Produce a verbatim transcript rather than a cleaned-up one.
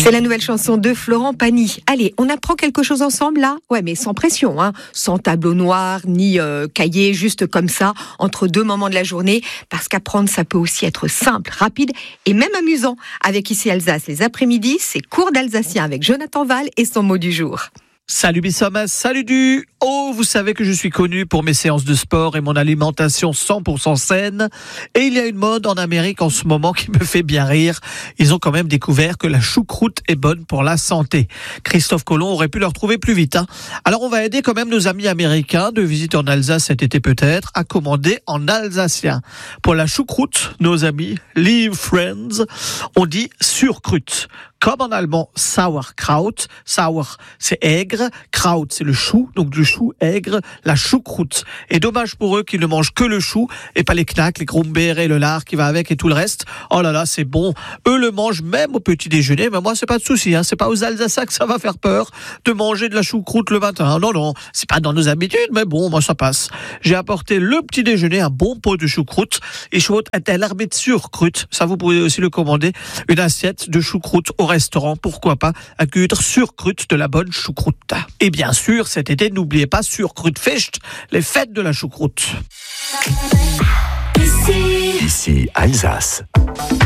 C'est la nouvelle chanson de Florent Pagny. Allez, on apprend quelque chose ensemble là ? Ouais, mais sans pression, hein, sans tableau noir ni euh, cahier, juste comme ça, entre deux moments de la journée, parce qu'apprendre, ça peut aussi être simple, rapide et même amusant. Avec Ici Alsace, les après-midi, c'est cours d'alsacien avec Jonathan Val et son mot du jour. Salut Bissomas, salut du... Oh, vous savez que je suis connu pour mes séances de sport et mon alimentation cent pour cent saine. Et il y a une mode en Amérique en ce moment qui me fait bien rire. Ils ont quand même découvert que la choucroute est bonne pour la santé. Christophe Colomb aurait pu le retrouver plus vite. Hein. Alors on va aider quand même nos amis américains de visite en Alsace cet été peut-être à commander en alsacien. Pour la choucroute, nos amis, live friends, on dit surkrut. Comme en allemand, Sauerkraut. Sauer, c'est aigre. Kraut, c'est le chou. Donc le chou aigre, la choucroute. Et dommage pour eux qu'ils ne mangent que le chou et pas les knacks, les grumbeeren et le lard qui va avec et tout le reste. Oh là là, c'est bon. Eux le mangent même au petit déjeuner. Mais moi, c'est pas de souci. Hein. C'est pas aux Alsaciens que ça va faire peur de manger de la choucroute le matin. Non, non. C'est pas dans nos habitudes, mais bon, moi, ça passe. J'ai apporté le petit déjeuner, un bon pot de choucroute. Et choucroute est l'armée de surkrut. Ça, vous pouvez aussi le commander. Une assiette de choucroute au restaurant, pourquoi pas, accueillir surkrut de la bonne choucroute. Et bien sûr, cet été, n'oubliez pas Surkrutfest, les fêtes de la choucroute. Ici, Ici Alsace.